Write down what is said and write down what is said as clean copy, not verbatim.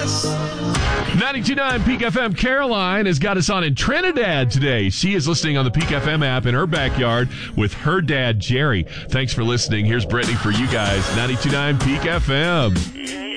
92.9 Peak FM. Caroline has got us on in Trinidad today. She is listening on the Peak FM app in her backyard with her dad, Jerry. Thanks for listening. Here's Brittany for you guys. 92.9 Peak FM.